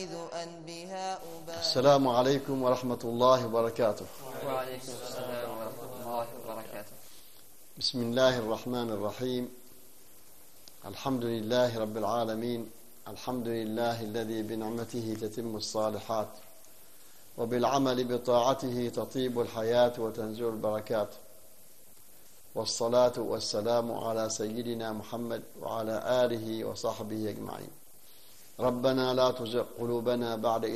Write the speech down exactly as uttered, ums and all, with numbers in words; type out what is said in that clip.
السلام عليكم ورحمة الله وبركاته. وعليكم السلام ورحمة الله وبركاته. بسم الله الرحمن الرحيم. الحمد لله رب العالمين. الحمد لله الذي بنعمته تتم الصالحات وبالعمل بطاعته تطيب الحياة وتنزل البركات، والصلاة والسلام على سيدنا محمد وعلى آله وصحبه أجمعين. ربنا لا تزغ قلوبنا بعد